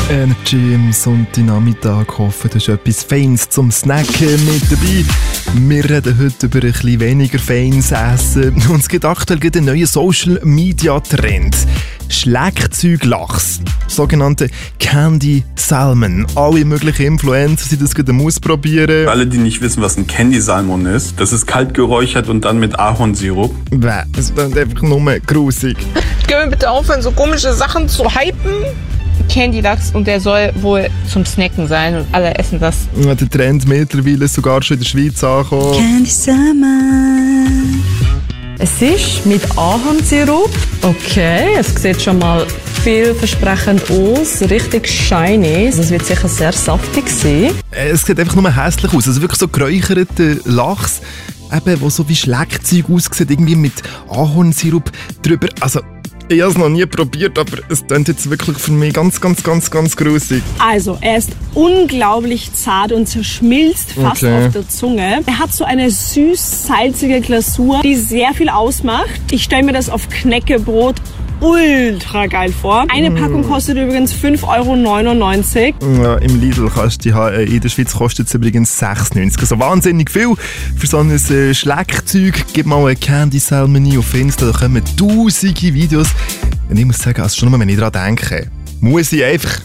Energy am Sonntagnachmittag. Hoffe, du hast etwas Feines zum Snacken mit dabei. Wir reden heute über ein bisschen weniger feines Essen. Und es gibt aktuell einen neuen Social-Media-Trend. Schlagzeuglachs. Sogenannte Candy Salmon. Alle möglichen Influencer sind das gerade am Ausprobieren. Alle, die nicht wissen, was ein Candy Salmon ist, das ist kalt geräuchert und dann mit Ahornsirup. Bäh, das ist einfach nur grusig. Können wir bitte aufhören, so komische Sachen zu hypen? Candy-Lachs und der soll wohl zum Snacken sein und alle essen das. Ja, der Trend mittlerweile sogar schon in der Schweiz angekommen. Candy Salmon. Es ist mit Ahornsirup. Okay, es sieht schon mal vielversprechend aus. Richtig shiny. Es wird sicher sehr saftig sein. Es sieht einfach nur hässlich aus. Also wirklich so geräucherter Lachs, eben, der so wie Schlagzeug aussieht, irgendwie mit Ahornsirup drüber. Also, ich habe es noch nie probiert, aber es klingt jetzt wirklich für mich ganz grusig. Also, er ist unglaublich zart und zerschmilzt fast auf der Zunge. Er hat so eine süß-salzige Glasur, die sehr viel ausmacht. Ich stelle mir das auf Knäckebrot ultra geil vor. Eine Packung kostet übrigens 5,99 €. Ja, im Lidl kannst du in der Schweiz kostet es übrigens 6,90 €. Also wahnsinnig viel für so ein Schlagzeug. Gib mal ein Candy Salmon auf Insta, da kommen tausende Videos. Und ich muss sagen, also schon nur, wenn ich daran denke, muss ich einfach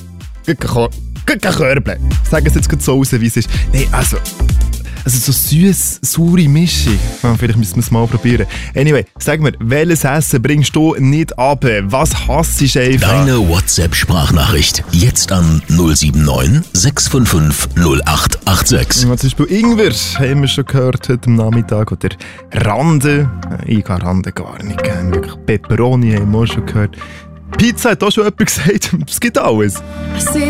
körbeln. Sagen es jetzt gerade so raus, wie es ist. Nein, also so süß-saure Mischung. Ja, vielleicht müssen wir es mal probieren. Anyway, sag mir, welches Essen bringst du nicht ab? Was hasst du einfach? Deine WhatsApp-Sprachnachricht. Jetzt an 079 655 0886. Ja, zum Beispiel Ingwer haben wir schon gehört heute am Nachmittag. Oder Rande. Ich kann Rande gar nicht gerne. Wirklich Peperoni haben wir auch schon gehört. Pizza hat auch schon jemand gesagt. Es gibt alles.